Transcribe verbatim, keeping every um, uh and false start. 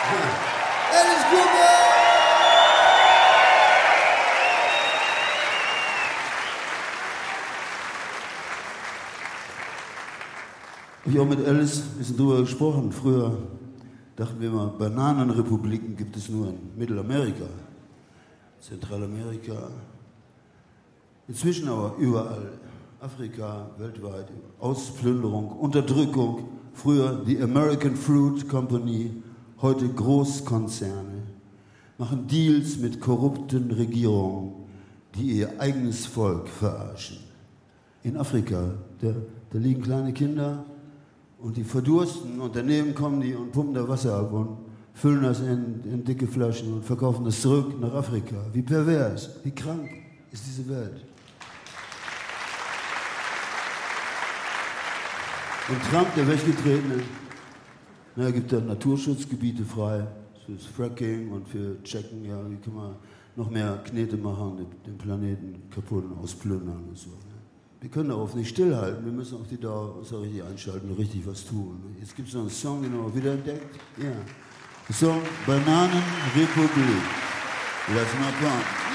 Alice Cooper! Ich habe auch mit Alice ein bisschen drüber gesprochen. Früher dachten wir immer, Bananenrepubliken gibt es nur in Mittelamerika, Zentralamerika. Inzwischen aber überall. Afrika, weltweit. Ausplünderung, Unterdrückung. Früher die American Fruit Company, heute Großkonzerne. Machen Deals mit korrupten Regierungen, die ihr eigenes Volk verarschen. In Afrika, da, da liegen kleine Kinder und die verdursten und daneben kommen die und pumpen da Wasser ab und füllen das in, in dicke Flaschen und verkaufen das zurück nach Afrika. Wie pervers, wie krank ist diese Welt. Und Trump, der Weggetretene, na, er gibt da Naturschutzgebiete frei fürs Fracking und für Checken, ja, wie kann man noch mehr Knete machen, den Planeten kaputt und ausplündern und so. Wir können darauf nicht stillhalten, wir müssen auf die Dauer uns da richtig einschalten und richtig was tun. Jetzt gibt es noch einen Song, den wir wiederentdeckt. Ja. Der Song Bananenrepublik. Lass mal kommen.